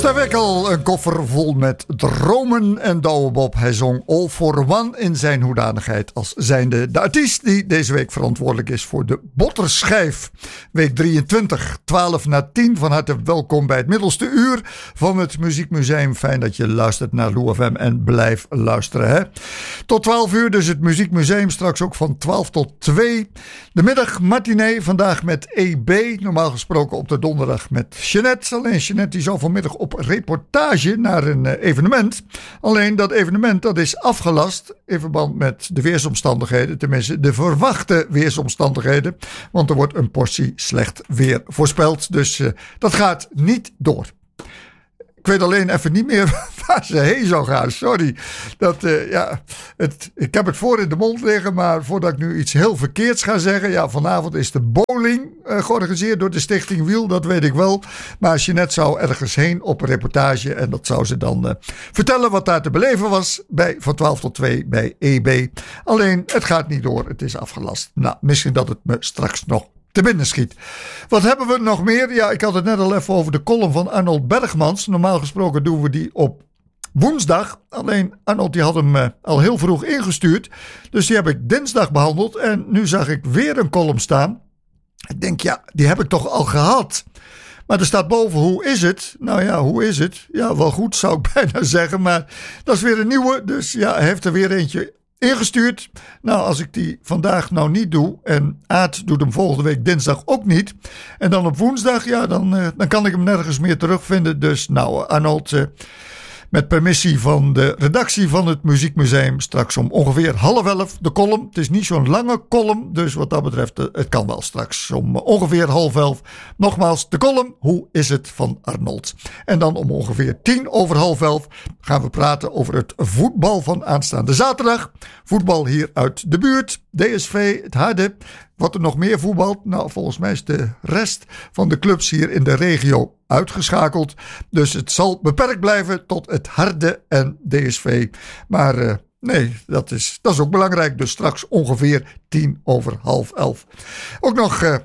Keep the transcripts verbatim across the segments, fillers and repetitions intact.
Gustav Wekkel, een koffer vol met dromen en Douwe Bob. Hij zong All for One in zijn hoedanigheid als zijnde de artiest die deze week verantwoordelijk is voor de Botterschijf. Week drieëntwintig, twaalf na tien. Van harte welkom bij het middelste uur van het Muziekmuseum. Fijn dat je luistert naar Lou F M en blijf luisteren. Hè? Tot twaalf uur dus het Muziekmuseum, straks ook van twaalf tot twee. De middag matinee, vandaag met E B. Normaal gesproken op de donderdag met Jeanette. Alleen Jeanette die zou vanmiddag op reportage naar een evenement. Alleen dat evenement dat is afgelast in verband met de weersomstandigheden. Tenminste de verwachte weersomstandigheden. Want er wordt een portie slecht weer voorspeld. Dus uh, dat gaat niet door. Ik weet alleen even niet meer waar ze heen zou gaan. Sorry. Dat, uh, ja, het, ik heb het voor in de mond liggen. Maar voordat ik nu iets heel verkeerds ga zeggen. Ja, vanavond is de bowling uh, georganiseerd door de Stichting Wiel. Dat weet ik wel. Maar Jeanette zou ergens heen op een reportage. En dat zou ze dan uh, vertellen wat daar te beleven was. Bij, van twaalf tot twee bij E B. Alleen het gaat niet door. Het is afgelast. Nou, misschien dat het me straks nog te binnen schiet. Wat hebben we nog meer? Ja, ik had het net al even over de column van Arnold Bergmans. Normaal gesproken doen we die op woensdag. Alleen Arnold die had hem uh, al heel vroeg ingestuurd. Dus die heb ik dinsdag behandeld. En nu zag ik weer een column staan. Ik denk, ja, die heb ik toch al gehad. Maar er staat boven, hoe is het? Nou ja, hoe is het? Ja, wel goed zou ik bijna zeggen. Maar dat is weer een nieuwe. Dus ja, hij heeft er weer eentje ingestuurd. Nou, als ik die vandaag nou niet doe en Aad doet hem volgende week dinsdag ook niet. En dan op woensdag, ja, dan, uh, dan kan ik hem nergens meer terugvinden. Dus nou, Arnold, uh, met permissie van de redactie van het Muziekmuseum, straks om ongeveer half elf de column. Het is niet zo'n lange column, dus wat dat betreft, uh, het kan wel straks om ongeveer half elf. Nogmaals, de column, hoe is het van Arnold? En dan om ongeveer tien over half elf gaan we praten over het voetbal van aanstaande zaterdag. Voetbal hier uit de buurt, D S V, het Harde. Wat er nog meer voetbalt? Nou, volgens mij is de rest van de clubs hier in de regio uitgeschakeld. Dus het zal beperkt blijven tot het Harde en D S V. Maar uh, nee, dat is, dat is ook belangrijk. Dus straks ongeveer tien over half elf. Ook nog uh,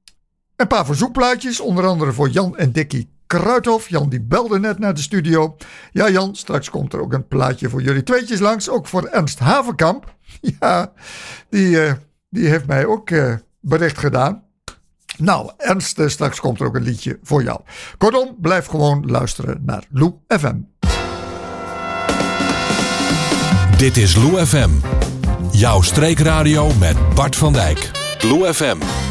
een paar verzoekplaatjes. Onder andere voor Jan en Dikkie Kruithof. Jan die belde net naar de studio. Ja Jan, straks komt er ook een plaatje voor jullie tweetjes langs. Ook voor Ernst Havenkamp. Ja, die, uh, die heeft mij ook uh, bericht gedaan. Nou, Ernst, uh, straks komt er ook een liedje voor jou. Kortom, blijf gewoon luisteren naar Lou F M. Dit is Lou F M. Jouw streekradio met Bart van Dijk. Lou F M.